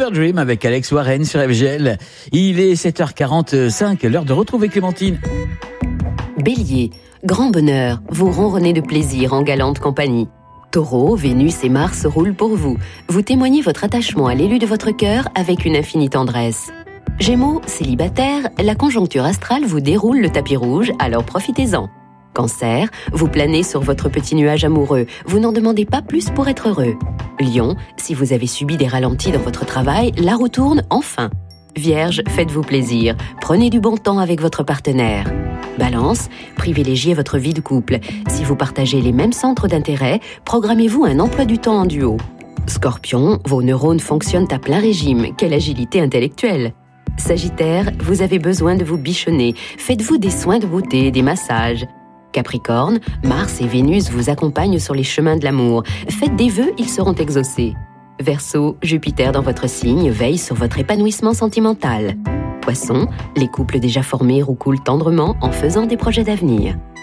Fever Dream avec Alex Warren sur FGL. Il est 7h45, l'heure de retrouver Clémentine. Bélier, grand bonheur, vous ronronnez de plaisir en galante compagnie. Taureau, Vénus et Mars roulent pour vous. Vous témoignez votre attachement à l'élu de votre cœur avec une infinie tendresse. Gémeaux, célibataire, la conjoncture astrale vous déroule le tapis rouge, alors profitez-en. Cancer, vous planez sur votre petit nuage amoureux, vous n'en demandez pas plus pour être heureux. Lion, si vous avez subi des ralentis dans votre travail, la roue tourne enfin. Vierge, faites-vous plaisir, prenez du bon temps avec votre partenaire. Balance, privilégiez votre vie de couple. Si vous partagez les mêmes centres d'intérêt, programmez-vous un emploi du temps en duo. Scorpion, vos neurones fonctionnent à plein régime, quelle agilité intellectuelle. Sagittaire, vous avez besoin de vous bichonner, faites-vous des soins de beauté, des massages. Capricorne, Mars et Vénus vous accompagnent sur les chemins de l'amour. Faites des vœux, ils seront exaucés. Verseau, Jupiter dans votre signe veille sur votre épanouissement sentimental. Poisson, les couples déjà formés roucoulent tendrement en faisant des projets d'avenir.